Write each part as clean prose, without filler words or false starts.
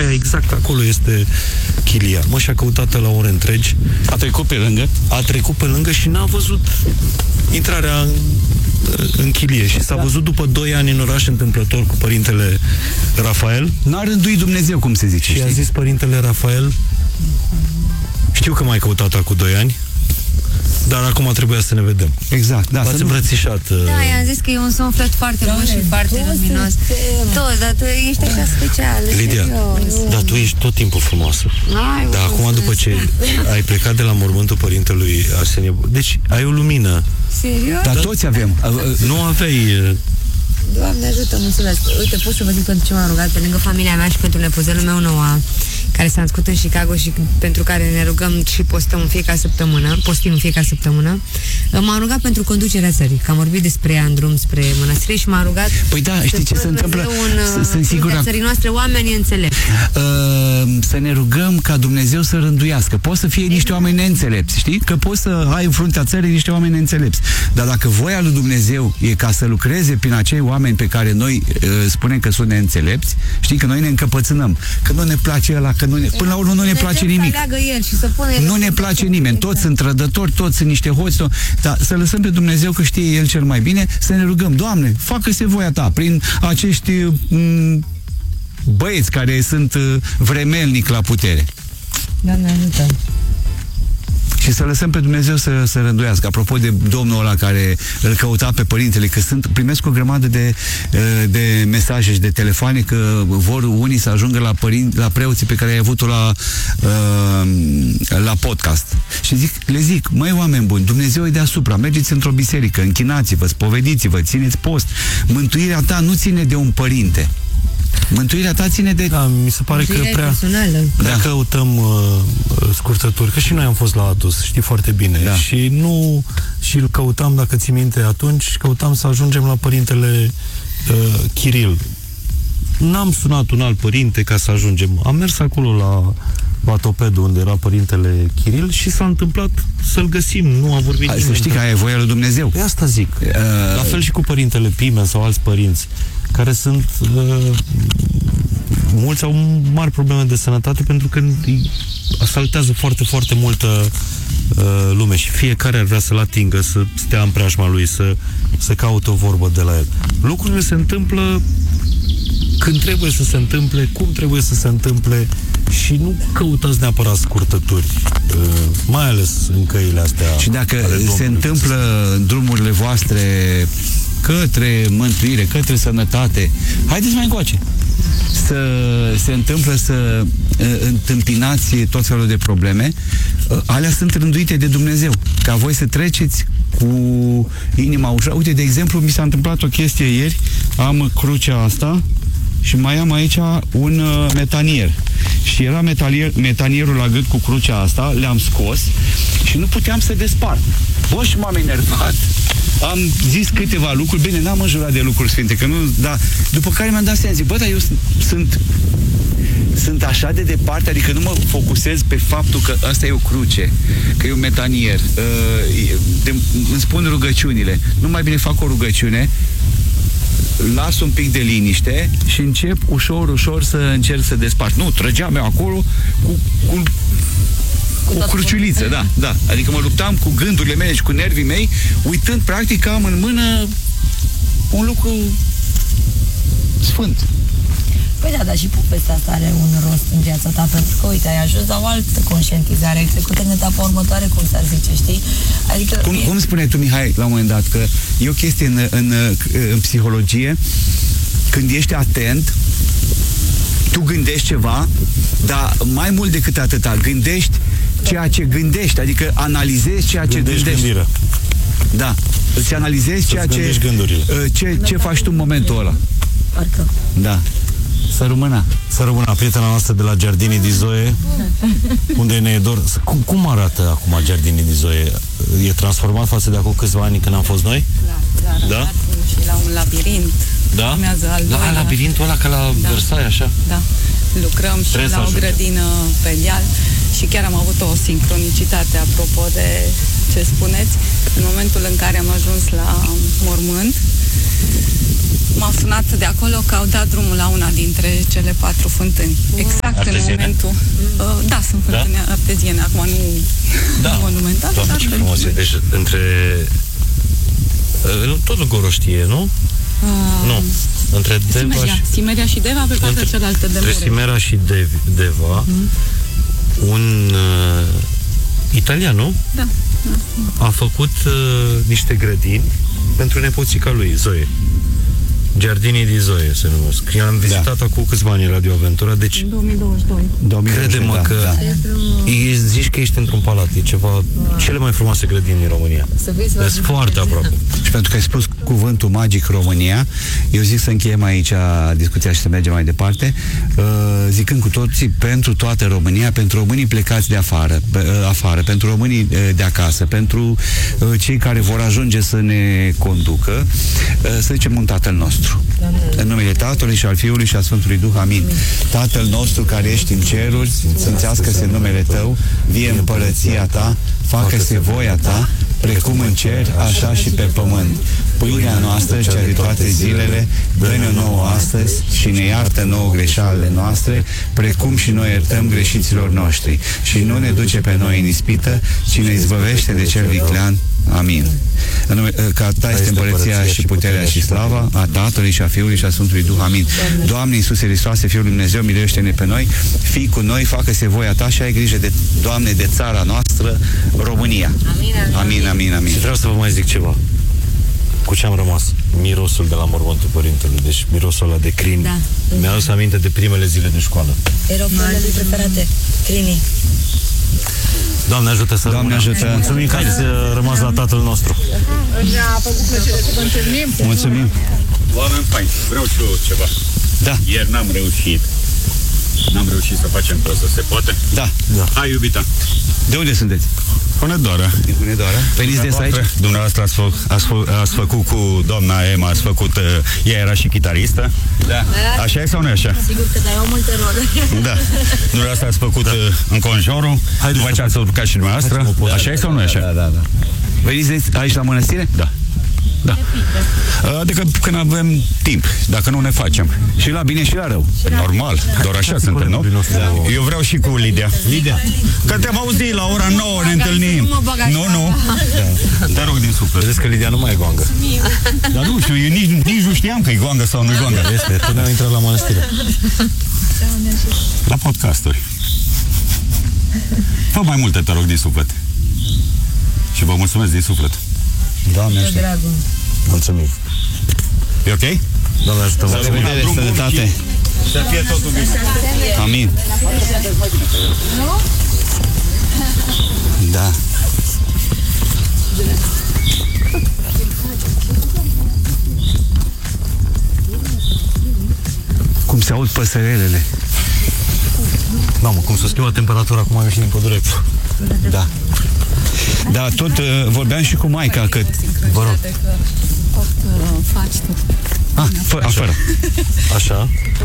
aia, exact acolo este chilia. Mă, și-a căutat la ore întregi. A trecut pe lângă? A trecut pe lângă și n-a văzut intrarea în chilie și s-a văzut după 2 ani în oraș întâmplător cu părintele Rafael. N-a rânduit Dumnezeu, cum se zice. Și a zis părintele Rafael: știu că m-ai căutat acum 2 ani, dar acum trebuia să ne vedem. Exact, da. V-ați îmbrățișat. Da, i-am zis că e un suflet foarte bun și foarte luminos. Tot, dar tu ești așa special. Lidia, dar tu ești tot timpul frumoasă. Dar acum, după ce ai plecat de la mormântul părintelui Arsenie, deci ai o lumină. Serios? Dar toți avem. Nu aveai... Doamne ajută, mulțumesc. Uite, pot să vă zic pentru ce m-am rugat, pe lângă familia mea și pentru nepozelul meu Noah, care s-a născut în Chicago și pentru care ne rugăm și postim în fiecare săptămână. M-am rugat pentru conducerea țării, că am vorbit despre ea în drum spre mănăstire și m-am rugat. Păi da, știi ce se întâmplă? Sunt sigură. Țării noastre, oamenii înțelepți. Să ne rugăm ca Dumnezeu să rânduiască. Poți să fie niște oameni neînțelepți, știi? Că poți să ai în fruntea țării niște oameni neînțelepți. Dar dacă voia lui Dumnezeu e ca să lucreze prin acei oameni pe care noi spunem că sunt neînțelepți, știi, că noi ne încăpățânăm, că nu ne place ăla, că până la urmă nu ne place nimic. Nu ne place nimeni. Toți sunt trădători, toți sunt niște hoți, dar să lăsăm pe Dumnezeu, că știe El cel mai bine, să ne rugăm: Doamne, facă-se voia Ta prin acești băieți care sunt vremelnic la putere. Doamne ajută. Și să lăsăm pe Dumnezeu să rânduiască. Apropo de domnul ăla care îl căuta pe părintele, că primesc o grămadă de mesaje și de telefoane că vor unii să ajungă la preoții pe care ai avut-o la podcast. Și le zic: măi, oameni buni, Dumnezeu e deasupra, mergeți într-o biserică, închinați-vă, spovediți-vă, țineți post. Mântuirea ta nu ține de un părinte. Mântuirea ta ține de... Da, mi se pare că prea căutăm scurtături, că și noi am fost la Atos, știi foarte bine. Da. Și îl căutam, dacă ții minte atunci, căutam să ajungem la părintele Chiril. N-am sunat un alt părinte ca să ajungem. Am mers acolo la Vatopedul, unde era părintele Chiril, și s-a întâmplat să-l găsim. Nu a vorbit nimeni. Să știi că aia e voia lui Dumnezeu. Pe asta zic. La fel și cu părintele Pimen sau alți părinți care sunt... mulți au mari probleme de sănătate pentru că asaltează foarte, foarte multă lume și fiecare ar vrea să-l atingă, să stea în preajma lui, să caute o vorbă de la el. Lucrurile se întâmplă când trebuie să se întâmple, cum trebuie să se întâmple, și nu căutați neapărat scurtături, mai ales în căile astea. Și dacă se întâmplă în drumurile voastre către mântuire, către sănătate, haideți mai încoace. Se întâmplă să întâmpinați tot felul de probleme, alea sunt rânduite de Dumnezeu, ca voi să treceți cu inima ușor. Uite, de exemplu, mi s-a întâmplat o chestie ieri, am crucea asta și mai am aici un metanier. Și era metanierul la gât cu crucea asta, le-am scos și nu puteam să despart. Bă, și m-am enervat. Am zis câteva lucruri, bine, n-am înjurat de lucruri sfinte, că nu, dar după care mi-am dat seama, zic, bă, dar eu sunt așa de departe, adică nu mă focusez pe faptul că asta e o cruce, că e un metanier, îmi spun rugăciunile, nu mai bine fac o rugăciune, las un pic de liniște și încep ușor să încerc să despart. Nu, trăgeam eu acolo cu cruciuliță, da. Adică mă luptam cu gândurile mele și cu nervii mei, uitând practic că am în mână un lucru sfânt. Păi da, dar și povestea asta are un rost în viața ta, pentru că, uite, ai ajuns la o altă conștientizare, ai trecut în etapa următoare, cum s-ar zice, știi? Adică... Cum spuneai tu, Mihai, la un moment dat, că e o chestie în psihologie, când ești atent, tu gândești ceva, dar mai mult decât atâta, gândești ceea ce gândești, adică analizezi ceea ce gândești. Gândirea. Da, îți analizezi ceea ce faci tu în momentul ăla. Parcă. Da. Să rămână, prietena noastră de la Giardini di Zoe, unde ne e dor. Cum arată acum Giardini di Zoe? E transformat față de acum câțiva ani când am fost noi? Da? Și la un labirint. Da? La labirintul ăla ca la Versailles, așa? Da. Lucrăm și la o grădină pe deal și chiar am avut o sincronicitate apropo de ce spuneți. În momentul în care am ajuns la mormânt, m-a sunat de acolo că au dat drumul la una dintre cele 4 fântâni. Exact arteziene? în momentul... Da, sunt fântâni arteziene, acum nu monumentale. Doamne, ce frumos e. Deci, tot în Goroștie, nu? Nu. Între Deva și... Simeria și Deva pe partea cealaltă de Între Simeria și Deva, un italian, nu? Da. A făcut niște grădini pentru nepoțica lui, Zoe. Giardini di Zoe se numesc. Eu am vizitat acum câțiva ani Radio Aventura, deci 2022. crede-mă că zici că ești într-un palat, e ceva cele mai frumoase grădini din România. Sunt foarte aproape. Și pentru că ai spus cuvântul magic România, eu zic să încheiem aici discuția și să mergem mai departe, zicând cu toții pentru toată România, pentru românii plecați de afară, pentru românii de acasă, pentru cei care vor ajunge să ne conducă, să zicem un Tatăl nostru. În numele Tatălui și al Fiului și al Sfântului Duh, amin. Tatăl nostru care ești în ceruri, sfințească-se numele Tău, vie împărăția Ta, facă-se voia Ta, precum în cer, așa și pe pământ. Pâinea noastră, cea de toate zilele, dă-ne nouă astăzi și ne iartă nouă greșalele noastre, precum și noi iertăm greșiților noștri. Și nu ne duce pe noi în ispită, ci ne izbăvește de cel viclean. Amin. Că a Ta este împărăția și puterea și slava a Tatălui și a Fiului și a Sfântului Duh. Amin. Doamne Iisuse Hristoase, Fiul lui Dumnezeu, miluiește-ne pe noi, fii cu noi, facă-se voia Ta și ai grijă de, Doamne, de țara noastră, România. Amin, amin, amin. Și vreau să vă mai zic ceva. Cu ce am rămas? Mirosul de la mormântul părintelui. Deci mirosul ăla de crini. Da. Mi-a adus aminte de primele zile de școală. Erau primele lui preferate, crinii. Doamne ajută să Doamne ajută. Mulțumim că ați rămas la Tatăl nostru. Ne-a făcut plăcere să vă întâlnim. Mulțumim. Oameni faini, vreau și eu ceva. Da. Ieri n-am reușit să facem poză, se poate? Da. Hai, iubita. De unde sunteți? Hunedoara. Din Hunedoara. Veniți des aici? Dumneavoastră ați făcut cu doamna Emma, ați făcut, ea era și chitaristă. Da. Așa e sau nu e așa? Sigur că dai o multă rolă. Da. Dumneavoastră ați făcut înconjurul, după ce ați urcat și dumneavoastră. Așa e sau nu e așa? Da. Veniți aici la mănăstire? Da. Da. Adică când avem timp, dacă nu ne facem. Și la bine și la rău. Normal, doar așa suntem, nu? Eu vreau și cu Lidia. Că te-am auzit la ora 9, ne întâlnim. Nu. Te rog din suflet. Vedeți că Lidia nu mai e goangă. Dar nu știu, eu nici nu știam că e goangă sau nu e goangă. Este, tu ne-am intrat la mănăstire. La podcasturi. Fă mai multe, te rog din suflet. Și vă mulțumesc din suflet. Doamne ajută. Mulțumim. E ok? Doamne ajută. La revedere, sănătate. Să fie totul bine. Amin. Da. Cum se aud păsărelele. Mamă, cum se schimbă temperatura, acum am ieșit din pădure. Da. Da, tot vorbeam și cu maica că... Vă rog. Faci tu. Afară. Așa.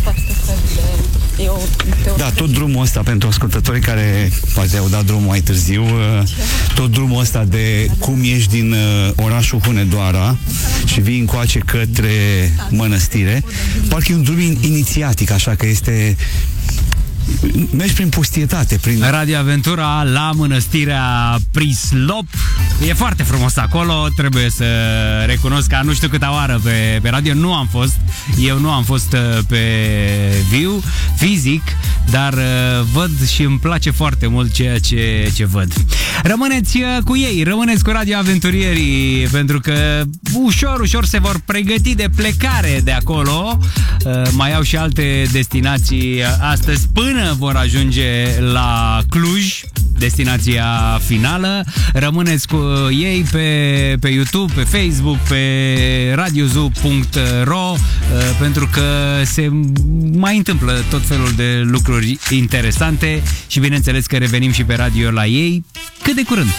Da, tot drumul ăsta pentru ascultătorii care poate au dat drumul mai târziu, tot drumul ăsta de cum ieși din orașul Hunedoara și vii încoace către mănăstire, parcă e un drum inițiatic, așa că este... Mergi prin pustietate, prin... Radio Aventura la mănăstirea Prislop. E foarte frumos acolo, trebuie să recunosc că nu știu câta oară pe radio nu am fost. Eu nu am fost pe viu, fizic, dar văd și îmi place foarte mult ceea ce văd. Rămâneți cu ei, rămâneți cu Radio Aventurierii, pentru că ușor se vor pregăti de plecare de acolo. Mai au și alte destinații astăzi până vor ajunge la Cluj, destinația finală. Rămâneți cu ei pe YouTube, pe Facebook, pe radiozu.ro, pentru că se mai întâmplă tot felul de lucruri interesante și bineînțeles că revenim și pe radio la ei cât de curând.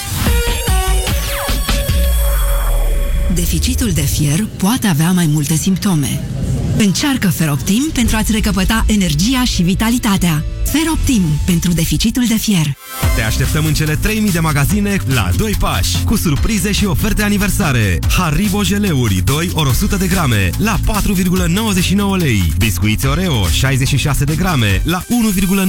Deficitul de fier poate avea mai multe simptome. Încearcă Feroptim pentru a-ți recăpăta energia și vitalitatea. Feroptim pentru deficitul de fier. Te așteptăm în cele 3000 de magazine la 2 pași, cu surprize și oferte aniversare. Haribo jeleuri 2 ori 100 de grame la 4,99 lei. Biscuiți Oreo 66 de grame la 1,99